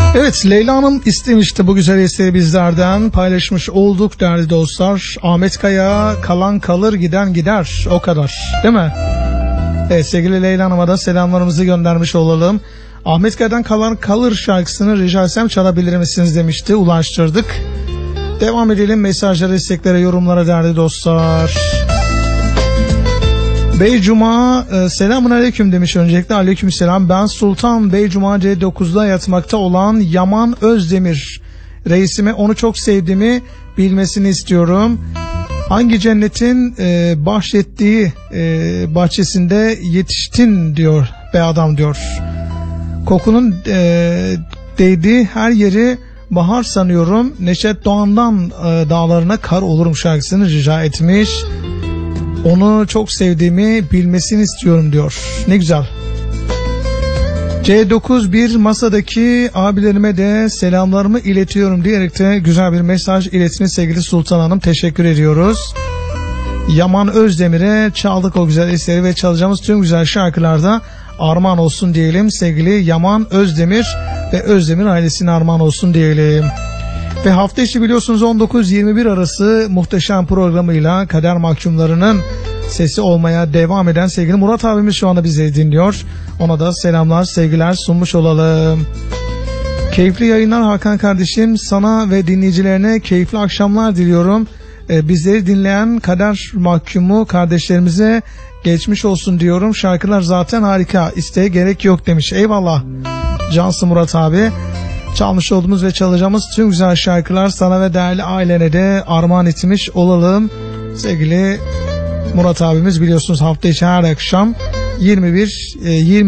Evet, Leyla Hanım istemişti bu güzel isteği bizlerden, paylaşmış olduk değerli dostlar. Ahmet Kaya, kalan kalır giden gider, o kadar değil mi? Evet, sevgili Leyla Hanım'a da selamlarımızı göndermiş olalım. Ahmet Kaya'dan kalan kalır şarkısını rica etsem çalabilir misiniz demişti, ulaştırdık. Devam edelim mesajlara, isteklere, yorumlara değerli dostlar. Beycuma selamun aleyküm demiş öncelikle. Aleyküm selam. Ben Sultan Beycuma C9'da yatmakta olan Yaman Özdemir reisime onu çok sevdiğimi bilmesini istiyorum. Hangi cennetin bahşettiği bahçesinde yetiştin diyor be adam diyor. Kokunun değdiği her yeri bahar sanıyorum. Neşet Doğan'dan dağlarına kar olurum şarkısını rica etmiş. Onu çok sevdiğimi bilmesini istiyorum diyor. Ne güzel. C9 bir masadaki abilerime de selamlarımı iletiyorum diyerek de güzel bir mesaj iletiniz sevgili Sultan Hanım. Teşekkür ediyoruz. Yaman Özdemir'e çaldık o güzel eseri ve çalacağımız tüm güzel şarkılarda armağan olsun diyelim. Sevgili Yaman Özdemir ve Özdemir ailesine armağan olsun diyelim. Ve hafta içi biliyorsunuz 19-21 arası muhteşem programıyla Kader Mahkumlarının sesi olmaya devam eden sevgili Murat abimiz şu anda bizi dinliyor. Ona da selamlar, sevgiler sunmuş olalım. Keyifli yayınlar Hakan kardeşim. Sana ve dinleyicilerine keyifli akşamlar diliyorum. Bizleri dinleyen Kader Mahkumu kardeşlerimize geçmiş olsun diyorum. Şarkılar zaten harika. İsteğe gerek yok demiş. Eyvallah. Cansın Murat abi. Çalmış olduğumuz ve çalacağımız tüm güzel şarkılar sana ve değerli ailene de armağan etmiş olalım. Sevgili Murat abimiz biliyorsunuz hafta içi her akşam 21-20